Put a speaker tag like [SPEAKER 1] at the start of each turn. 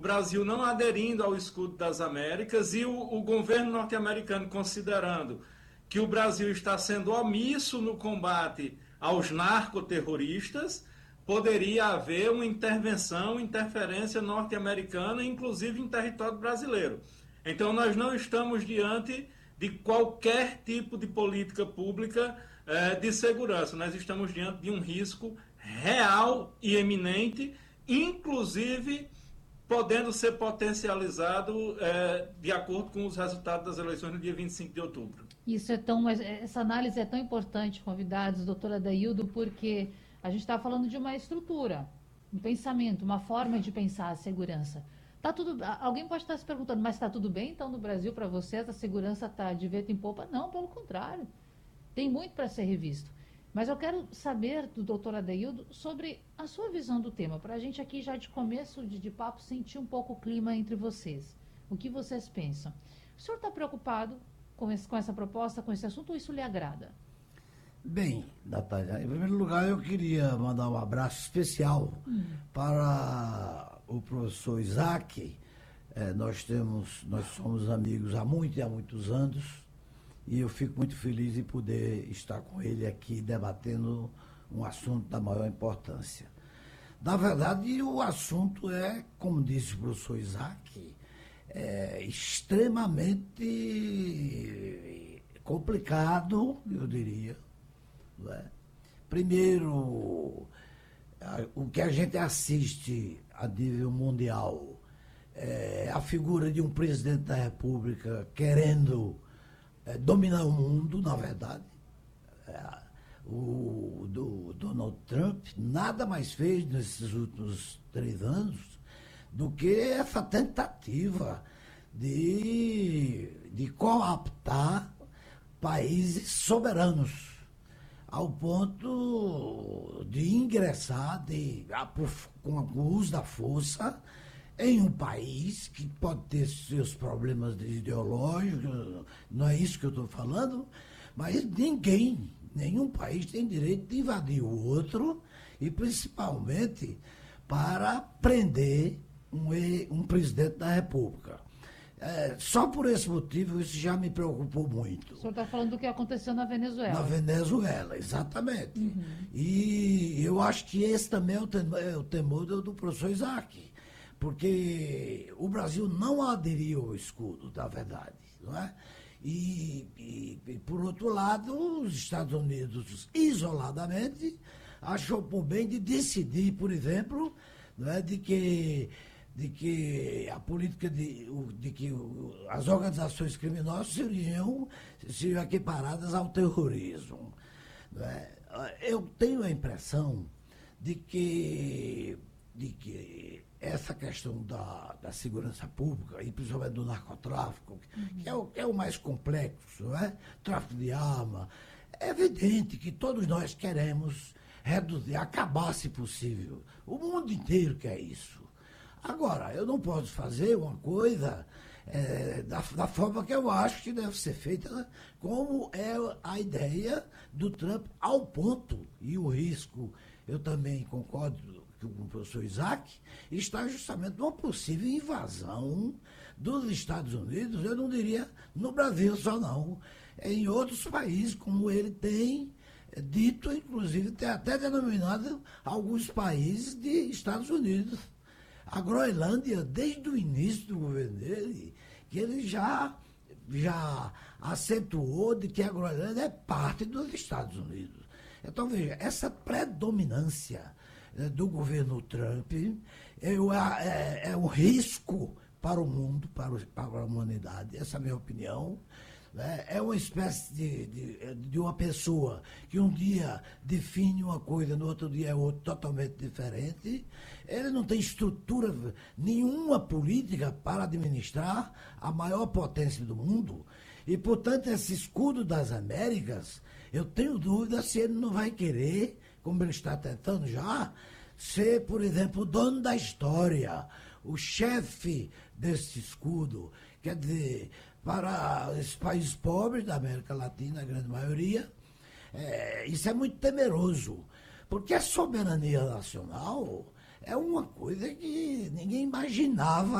[SPEAKER 1] Brasil não aderindo ao escudo das Américas e o governo norte-americano considerando que o Brasil está sendo omisso no combate aos narcoterroristas, poderia haver uma interferência norte-americana, inclusive em território brasileiro. Então nós não estamos diante de qualquer tipo de política pública de segurança. Nós estamos diante de um risco real e eminente, inclusive podendo ser potencializado de acordo com os resultados das eleições no dia 25 de outubro.
[SPEAKER 2] Essa análise é tão importante, convidados, doutora Adaildo, porque a gente está falando de uma estrutura, um pensamento, uma forma de pensar a segurança. Alguém pode estar se perguntando, mas está tudo bem então no Brasil para vocês? A segurança está de vento em popa? Não, pelo contrário. Tem muito para ser revisto. Mas eu quero saber do doutor Adaildo sobre a sua visão do tema, para a gente aqui já de começo de papo sentir um pouco o clima entre vocês. O que vocês pensam? O senhor está preocupado com essa proposta, com esse assunto, ou isso lhe agrada?
[SPEAKER 3] Bem, Natália, em primeiro lugar eu queria mandar um abraço especial para o professor Isaac. Nós somos amigos há muitos anos e eu fico muito feliz em poder estar com ele aqui debatendo um assunto da maior importância. Na verdade, o assunto como disse o professor Isaac, extremamente complicado, eu diria. Primeiro, o que a gente assiste a nível mundial é a figura de um presidente da República querendo dominar o mundo, na verdade. O Donald Trump nada mais fez nesses últimos 3 anos do que essa tentativa de cooptar países soberanos, ao ponto de ingressar com o uso da força em um país que pode ter seus problemas ideológicos, não é isso que eu estou falando, mas nenhum país tem direito de invadir o outro, e principalmente para prender um presidente da República. Só por esse motivo isso já me preocupou muito.
[SPEAKER 2] O senhor está falando do que aconteceu na Venezuela.
[SPEAKER 3] Na Venezuela, exatamente. Uhum. E eu acho que esse também é o temor do professor Isaac, porque o Brasil não aderiu ao escudo, na verdade, não é? E por outro lado, os Estados Unidos, isoladamente, achou por bem de decidir, por exemplo, não é, de que a política de que as organizações criminosas seriam equiparadas ao terrorismo. Não é? Eu tenho a impressão de que essa questão da segurança pública, e principalmente do narcotráfico, que é o mais complexo, não é? Tráfico de arma, é evidente que todos nós queremos reduzir, acabar se possível. O mundo inteiro quer isso. Agora, eu não posso fazer uma coisa da forma que eu acho que deve ser feita, né? Como é a ideia do Trump, ao ponto, e o risco, eu também concordo com o professor Isaac, está justamente numa possível invasão dos Estados Unidos, eu não diria no Brasil só não, em outros países, como ele tem dito, inclusive tem até denominado alguns países de Estados Unidos. A Groenlândia, desde o início do governo dele, que ele já acentuou de que a Groenlândia é parte dos Estados Unidos. Então, veja, essa predominância do governo Trump é um risco para o mundo, para a humanidade, essa é a minha opinião. É uma espécie de uma pessoa que um dia define uma coisa, no outro dia é outra totalmente diferente. Ele não tem estrutura nenhuma política para administrar a maior potência do mundo. E, portanto, esse escudo das Américas, eu tenho dúvida se ele não vai querer, como ele está tentando já, ser, por exemplo, o dono da história, o chefe desse escudo. Quer dizer, para os países pobres da América Latina, a grande maioria, isso é muito temeroso, porque a soberania nacional é uma coisa que ninguém imaginava